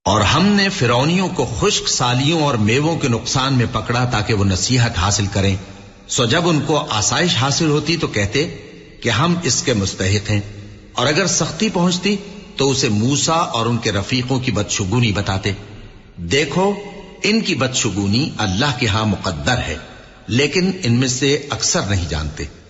और हमने फिरौनियों को खुश्क सालियों और मेवों के नुकसान में पकड़ा ताकि वो नसीहत हासिल करें। सो जब उनको आसाइश हासिल होती तो कहते कि हम इसके मुस्तहिक हैं, और अगर सख्ती पहुंचती तो उसे मूसा और उनके रफीकों की बदशुगुनी बताते। देखो, इनकी बदशुगुनी अल्लाह के यहां मुकद्दर है, लेकिन इनमें से अक्सर नहीं जानते।